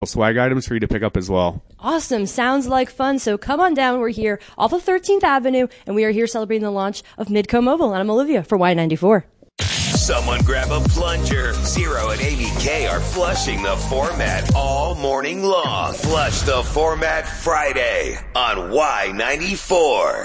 swag items for you to pick up as well. Awesome. Sounds like fun. So come on down. We're here off of 13th Avenue, and we are here celebrating the launch of Midco Mobile. And I'm Olivia for Y94. Someone grab a plunger. Zero and ABK are flushing the format all morning long. Flush the Format Friday on Y94.